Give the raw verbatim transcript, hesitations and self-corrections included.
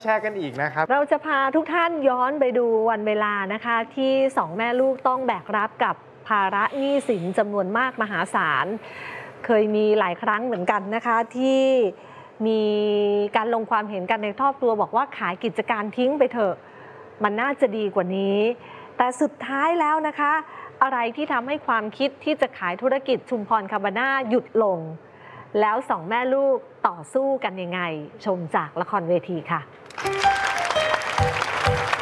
แชร์กันอีกนะครับเราจะพาทุกท่านย้อนไปดูวันเวลานะคะที่สองแม่ลูกต้องแบกรับกับภาระหนี้สินจำนวนมากมหาศาลเคยมีหลายครั้งเหมือนกันนะคะที่มีการลงความเห็นกันในครอบครัวบอกว่าขายกิจการทิ้งไปเถอะมันน่าจะดีกว่านี้แต่สุดท้ายแล้วนะคะอะไรที่ทำให้ความคิดที่จะขายธุรกิจชุมพรคาบาน่าหยุดลงแล้วสองแม่ลูกต่อสู้กันยังไงชมจากละครเวทีค่ะ